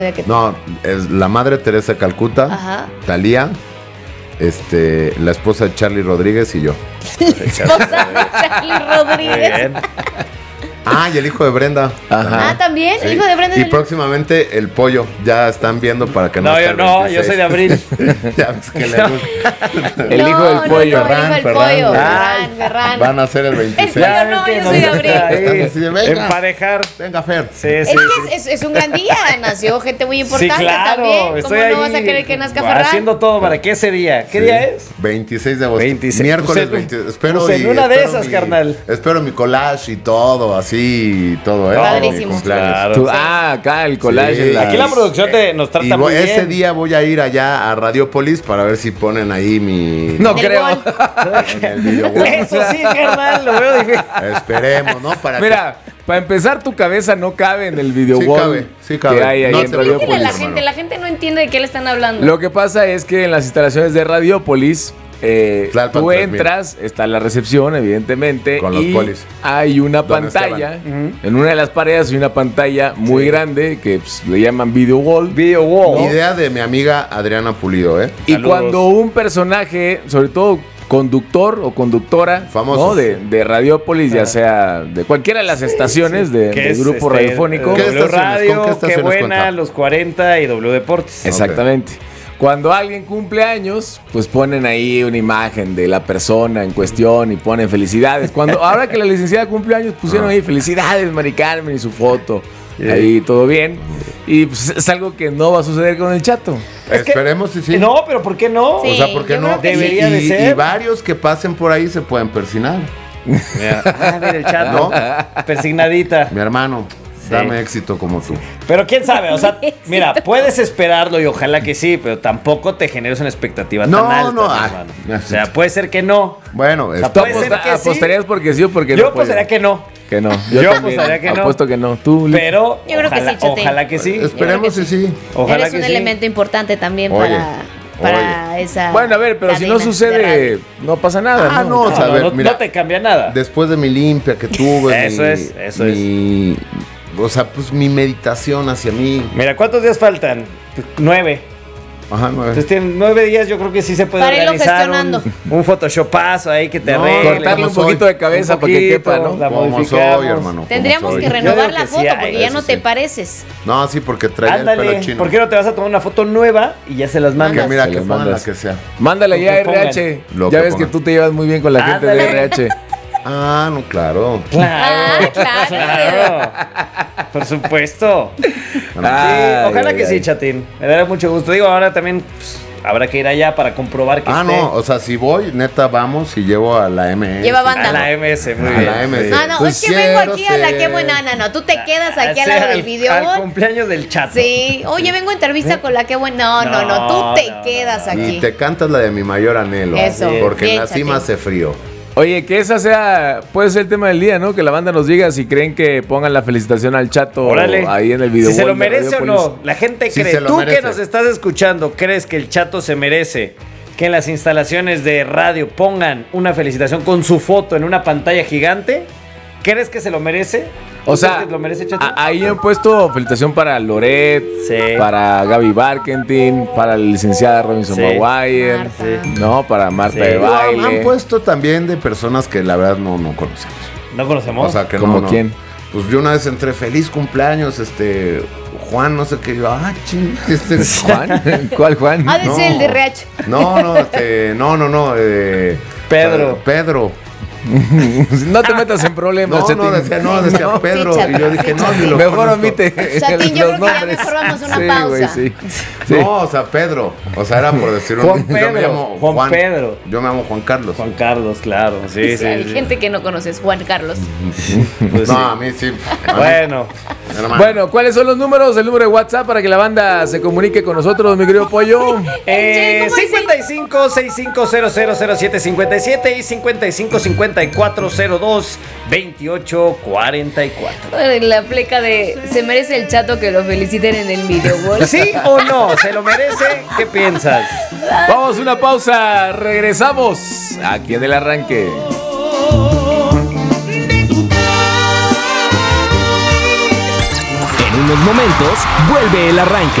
No, es la Madre Teresa de Calcuta, Ajá. Thalía, la esposa de Charlie Rodríguez y yo. Esposa de Charlie Rodríguez. Bien. Ah, y el hijo de Brenda. Ah, también, el Sí. hijo de Brenda. Y próximamente el pollo. Ya están viendo para que no. No, esté yo el no, 26. yo soy de abril. Ya ves que le gusta. El hijo del pollo. el hijo Ferran, del Ferran. pollo. Ay. Ferran. Van a ser el 26. El pollo no, yo soy de abril. Están así de, venga. Emparejar. Venga, Fer. Sí, Es sí. que es un gran día, nació gente muy Sí, importante claro. también. ¿Cómo Estoy no ahí vas a querer que nazca Ferran? haciendo todo para que ese día. ¿Qué Sí. día es? 26 de agosto. 26. Miércoles Pues, 26. Espero pues en y una de espero esas, carnal. Espero mi collage y todo, así y todo, Padrísimo. Mi cumpleaños. Claro. Acá el collage. Sí. en Aquí la producción nos Y trata muy bien. ese día voy a ir allá a Radiopolis para ver si ponen ahí mi... No Del creo. gol. en el video. Eso sí, carnal, lo veo difícil. Esperemos, ¿no? Para Mira, para empezar, tu cabeza no cabe en el video Sí wall cabe, sí cabe. que hay ahí No en te Dile a Radiopolis. la hermano. gente, la gente no entiende de qué le están hablando. Lo que pasa es que en las instalaciones de Radiopolis, Tlalpan tú 3000. entras, está la recepción, evidentemente, Con los y polis. hay una ¿Dónde pantalla. En una de las paredes hay una pantalla muy grande que pues, le llaman video wall. Video wall. Idea de mi amiga Adriana Pulido, ¿eh? Y Saludos. cuando un personaje, sobre todo conductor o conductora, Famoso. ¿no? de Radiopolis, ya sea de cualquiera de las estaciones del Que es, grupo radiofónico. ¿Qué W estaciones? Radio, ¿Con qué qué estaciones buena, cuenta? los 40 y W Deportes. Exactamente. Cuando alguien cumple años, pues ponen ahí una imagen de la persona en cuestión y ponen felicidades. Ahora que la licenciada cumple años, pusieron ahí felicidades, Mari Carmen, y su foto. Ahí todo bien. Y pues, es algo que no va a suceder con el Chato. Es que- Esperemos si sí. No, pero ¿por qué no? Sí. O sea, ¿por qué yo no? creo que Debería Y- de ser. Y varios que pasen por ahí se pueden persinar. Mira, mira el chat, ¿No? Persignadita. Mi hermano, dame éxito como tú. Pero quién sabe, o sea, mira, puedes esperarlo y ojalá que sí, pero tampoco te generes una expectativa No, tan alta, no, mi ah, hermano. ya O sea, puede ser que no. Bueno, sea, ¿Tú puede ser que sí. apostarías porque sí o porque Yo no? Pollo? apostaría que no. Que no. Yo también apostaría que no. Apuesto que no. Tú, Liz. Pero Yo creo que ojalá, sí, Chatín. ojalá que sí. esperemos si sí. Ojalá Eres que un sí. elemento importante también Oye, para esa. Bueno, a ver, pero si no cadena de sucede, radio. no pasa nada. Ah, no, o sea, a ver, no, mira. no te cambia nada. Después de mi limpia que tuve. Eso es. O sea, pues mi meditación hacia mí. Mira, ¿cuántos días faltan? 9. Ajá, 9. Entonces tienen 9 días, yo creo que sí se puede Para irlo organizar gestionando. un photoshopazo ahí que te No, arregle. Cortarle un ¿Cómo poquito soy? de cabeza Un para que poquito, quepa, ¿no? la Como modificamos. soy, hermano. Tendríamos como que soy. renovar Yo digo la que sí foto hay, porque ya eso no te sí. pareces. No, sí, porque traía el pelo Ándale, chino. ¿por qué no te vas a tomar una foto nueva y ya se las Que mandas? mira, Se que les pongan la mandas. que sea. Mándala ya a Lo que pongan. RH. Lo Ya que ves que pongan. tú te llevas muy bien con la gente de Ándale. RH. Ah, no, claro. Claro, Ah, claro. Por supuesto. Sí, Ay, ojalá ay, que ay. sí, Chatín. Me dará mucho gusto. Digo, ahora también pues, habrá que ir allá para comprobar que Ah, esté no, o sea, si voy, neta, vamos y llevo a la MS. Lleva banda. a la MS. Muy A bien. la MS. No, no, Pues es que vengo quiero aquí a la ser- que buena. No, tú te quedas aquí Ah, al sí, lado del video. al cumpleaños del Chato. Sí, oye, vengo a entrevista con la que buena. No, tú te No, quedas no, no. aquí. Y te cantas la de mi mayor anhelo. Eso, Porque bien, en la cima Chatín. hace frío. Oye, que esa sea, puede ser el tema del día, ¿no? Que la banda nos diga si creen que pongan la felicitación al Chato Órale. ahí en el video. Si se lo wall de merece o Radiopolis. no. La gente Sí cree. se lo Tú merece. que nos estás escuchando, ¿crees que el Chato se merece que en las instalaciones de radio pongan una felicitación con su foto en una pantalla gigante? ¿Crees que se lo merece? O ¿Tú sea, crees que lo merece, Chato? ahí han puesto felicitación para Loret, Sí. para Gaby Barkentin, para la licenciada Robinson Sí. Maguire, Marta. ¿no? Para Marta Sí. de No, Baile. han puesto también de personas que la verdad no conocemos. ¿No conocemos? O sea, que ¿Como no. quién? Pues yo una vez entré, feliz cumpleaños, Juan, no sé qué, yo, ching, ¿Juan? ¿Cuál Juan? Ha de No. ser el de RH. no, Pedro. Pedro. No te metas en problemas, No, Chatín. decía Pedro. Sí, Chatín, y yo dije, sí, no, Chatín. ni lo Mejor conozco. omite Chatín, yo los creo que ya nombres. mejor vamos a una Sí, pausa. güey, sí. Sí. No, o sea, Pedro. O sea, era por decir un Juan Yo me Pedro, llamo Juan Pedro. Yo me llamo Juan Carlos. Juan Carlos, claro. Sí, Sí, sí. hay sí. gente que no conoces, Juan Carlos. Pues No, sí. a mí sí. A mí, Bueno, hermano. Bueno, ¿cuáles son los números? El número de WhatsApp para que la banda se comunique con nosotros, mi querido Pollo. ¿Cómo es el- 55 65000757 y 55 5402 2844. La pleca de se merece el Chato que lo feliciten en el video wall. ¿Sí o no? ¿Se lo merece? ¿Qué piensas? Vamos a una pausa, regresamos aquí en el arranque. En un unos momentos vuelve el arranque.